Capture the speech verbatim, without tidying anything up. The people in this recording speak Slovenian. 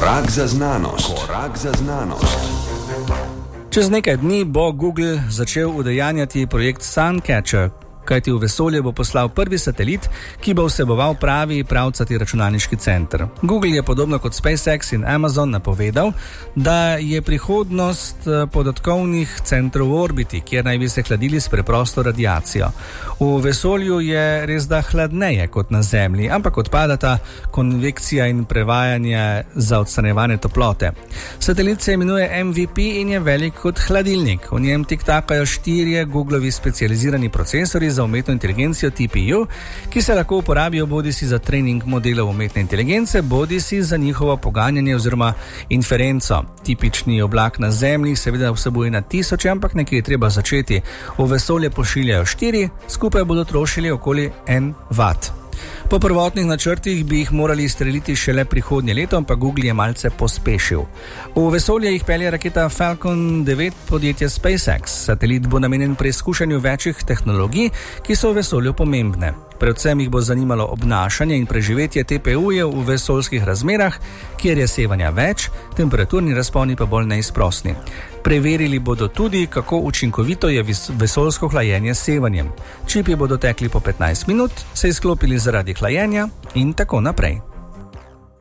Korak za znanost. Korak za znanost. Čez nekaj dni bo Google začel udejanjati projekt Suncatcher, kajti v vesolje bo poslal prvi satelit, ki bo vseboval pravi pravcati računalniški center. Google je podobno kot SpaceX in Amazon napovedal, da je prihodnost podatkovnih centrov v orbiti, kjer naj bi se hladili s preprosto radiacijo. V vesolju je res da hladneje kot na Zemlji, ampak odpadata konvekcija in prevajanje za odstranjevanje toplote. Satelit se imenuje M V P in je velik kot hladilnik. V njem tiktakajo štirje Googlovi specializirani procesori za umetno inteligencijo T P U, ki se lahko uporabijo bodisi za trening modelov umetne inteligence, bodisi za njihovo poganjanje oziroma inferenco. Tipični oblak na Zemlji seveda vsebuje na tisoče, ampak nekje je treba začeti. V vesolje pošiljajo štiri, skupaj bodo trošili okoli en vat. Po prvotnih načrtih bi jih morali izstreliti šele prihodnje leto, ampak Google je malce pospešil. V vesolje jih pelje raketa Falcon devet podjetja SpaceX. Satelit bo namenjen preizkušanju večjih tehnologij, ki so v vesolju pomembne. Predvsem jih bo zanimalo obnašanje in preživetje T P U-jev v vesoljskih razmerah, kjer je sevanja več, temperaturni razponi pa bolj neizprosni. Preverili bodo tudi, kako učinkovito je vesoljsko hlajenje s sevanjem. Čipi bodo tekli po petnajst minut, se izklopili zaradi hlajenja in tako naprej.